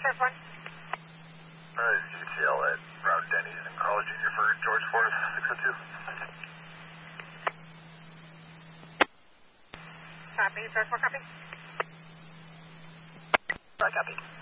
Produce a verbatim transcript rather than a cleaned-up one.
first one. Uh, Z T L at Route Denny's and Carl Junior for George Forest, six oh two. Copy, first one, copy. I copy.